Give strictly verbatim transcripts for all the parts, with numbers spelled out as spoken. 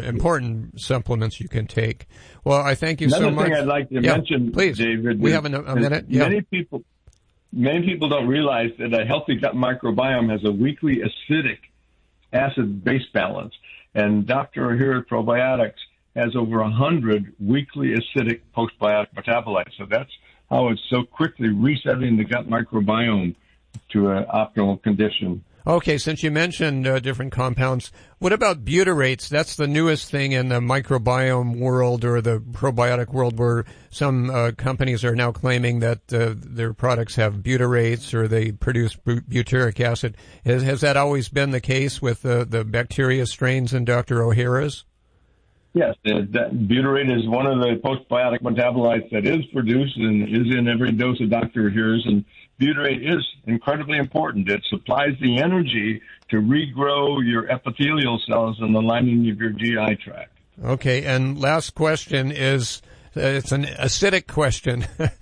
important supplements you can take. Well, I thank you Another so much. Another thing I'd like to yeah, mention, please. David. We is, have a, a minute. Yeah. Many people, many people don't realize that a healthy gut microbiome has a weekly acidic acid-base balance, and Doctor Ohhira's Probiotics has over a hundred weekly acidic postbiotic metabolites. So that's how it's so quickly resetting the gut microbiome to an optimal condition. Okay, since you mentioned uh, different compounds, what about butyrates? That's the newest thing in the microbiome world or the probiotic world, where some uh, companies are now claiming that uh, their products have butyrates or they produce bu- butyric acid. Has, has that always been the case with uh, the bacteria strains in Doctor Ohhira's? Yes, that butyrate is one of the postbiotic metabolites that is produced and is in every dose of Doctor Ohhira's, and butyrate is incredibly important. It supplies the energy to regrow your epithelial cells in the lining of your G I tract. Okay, and last question is, uh, it's an acidic question.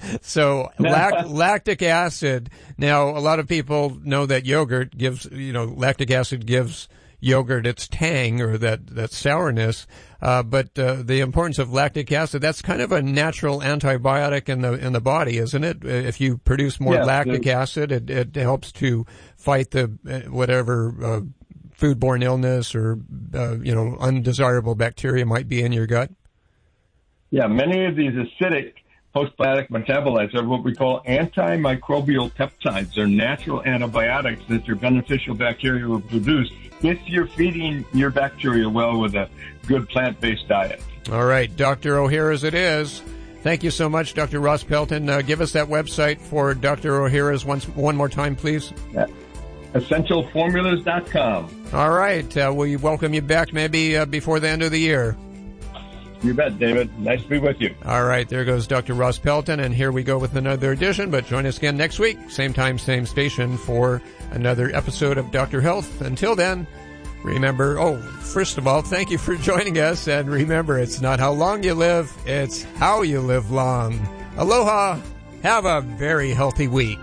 so lac- lactic acid. Now, a lot of people know that yogurt gives, you know, lactic acid gives yogurt its tang or that, that sourness. Uh, but, uh, the importance of lactic acid, that's kind of a natural antibiotic in the, in the body, isn't it? If you produce more yes, lactic acid, it, it helps to fight the, uh, whatever, uh, foodborne illness or, uh, you know, undesirable bacteria might be in your gut. Yeah, many of these acidic postbiotic metabolites are what we call antimicrobial peptides. They're natural antibiotics that your beneficial bacteria will produce if you're feeding your bacteria well with a good plant-based diet. All right, Doctor Ohhira's it is. Thank you so much, Doctor Ross Pelton. Uh, give us that website for Doctor Ohhira's once, one more time, please. Yeah. essential formulas dot com. All right, uh, we welcome you back maybe uh, before the end of the year. You bet, David. Nice to be with you. All right, there goes Doctor Ross Pelton, and here we go with another edition, but join us again next week, same time, same station, for another episode of Doctor Health. Until then, remember, oh, first of all, thank you for joining us, and remember, it's not how long you live, it's how you live long. Aloha, have a very healthy week.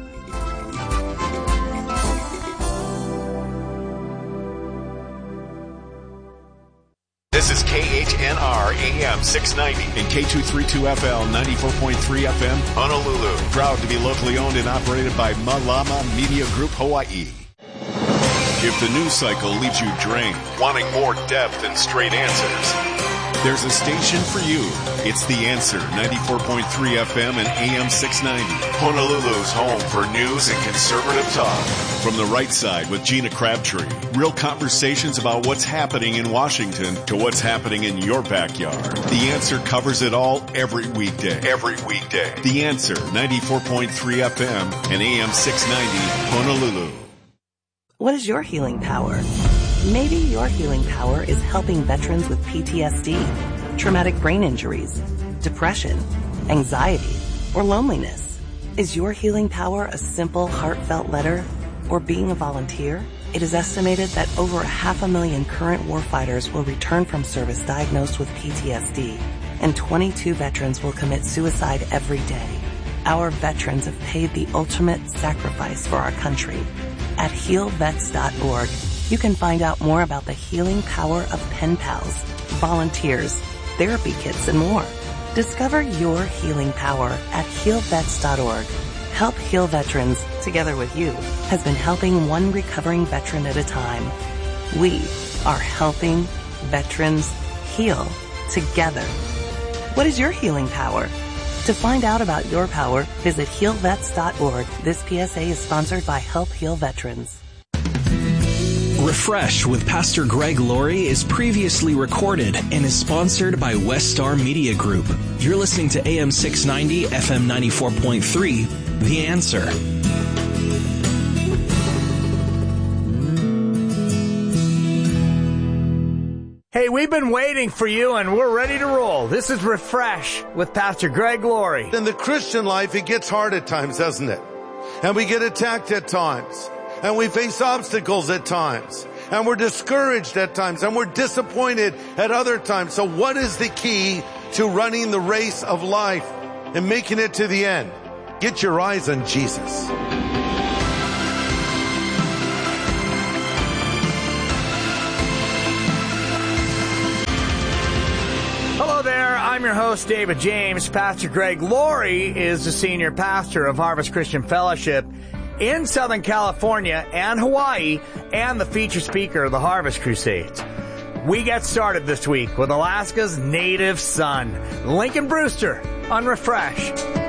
This is K H N R A M six ninety and K two thirty-two F L ninety-four point three F M, Honolulu. Proud to be locally owned and operated by Malama Media Group Hawaii. If the news cycle leaves you drained, Wanting more depth and straight answers, there's a station for you. It's The Answer, ninety-four point three F M and A M six ninety. Honolulu's home for news and conservative talk. From the right side with Gina Crabtree. Real conversations about what's happening in Washington to what's happening in your backyard. The Answer covers it all every weekday. Every weekday. The Answer, ninety-four point three F M and A M six ninety, Honolulu. What is your healing power? Maybe your healing power is helping veterans with P T S D, traumatic brain injuries, depression, anxiety, or loneliness. Is your healing power a simple, heartfelt letter or being a volunteer? It is estimated that over a half a million current warfighters will return from service diagnosed with P T S D, and twenty-two veterans will commit suicide every day. Our veterans have paid the ultimate sacrifice for our country. At heal vets dot org, you can find out more about the healing power of pen pals, volunteers, therapy kits, and more. Discover your healing power at heal vets dot org. Help Heal Veterans, together with you, has been helping one recovering veteran at a time. We are helping veterans heal together. What is your healing power? To find out about your power, visit heal vets dot org. This P S A is sponsored by Help Heal Veterans. Refresh with Pastor Greg Laurie is previously recorded and is sponsored by Westar Media Group. You're listening to A M six ninety, F M ninety-four point three, The Answer. Hey, we've been waiting for you and we're ready to roll. This is Refresh with Pastor Greg Laurie. In the Christian life, it gets hard at times, doesn't it? And we get attacked at times. And we face obstacles at times. And we're discouraged at times. And we're disappointed at other times. So what is the key to running the race of life and making it to the end? Get your eyes on Jesus. I'm your host, David James. Pastor Greg Laurie is the senior pastor of Harvest Christian Fellowship in Southern California and Hawaii, and the feature speaker of the Harvest Crusades. We get started this week with Alaska's native son, Lincoln Brewster, on Refresh.